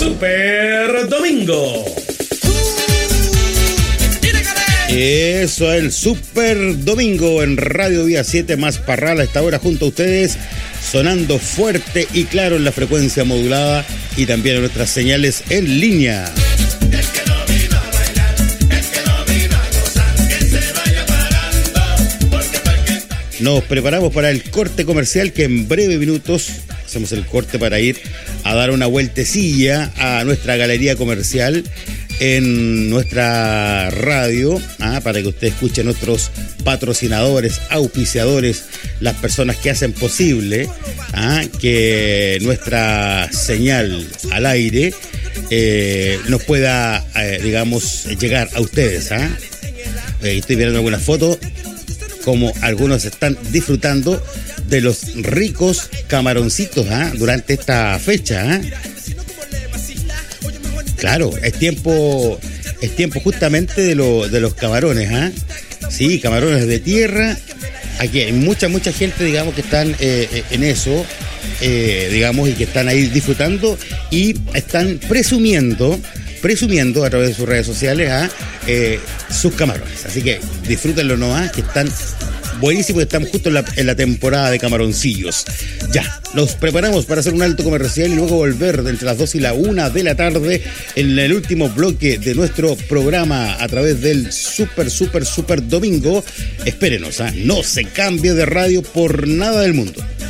Super Domingo. Eso, el Super Domingo en Radio Vía 7 más Parral a esta hora junto a ustedes, sonando fuerte y claro en la frecuencia modulada y también en nuestras señales en línea. Nos preparamos para el corte comercial que en breves minutos hacemos el corte para ir a dar una vueltecilla a nuestra galería comercial en nuestra radio, para que usted escuche nuestros patrocinadores, auspiciadores, las personas que hacen posible que nuestra señal al aire nos pueda, digamos, llegar a ustedes. Estoy viendo algunas fotos, como algunos están disfrutando de los ricos camaroncitos durante esta fecha. Claro, es tiempo justamente de los camarones, Sí, camarones de tierra. Aquí hay mucha gente, digamos, que están en eso, digamos, y que están ahí disfrutando y están presumiendo a través de sus redes sociales sus camarones. Así que disfrútenlo nomás, que están buenísimos, estamos justo en la temporada de camaroncillos. Ya, nos preparamos para hacer un alto comercial y luego volver entre las 2 y la 1 de la tarde en el último bloque de nuestro programa a través del Super Domingo. Espérenos, no se cambie de radio por nada del mundo.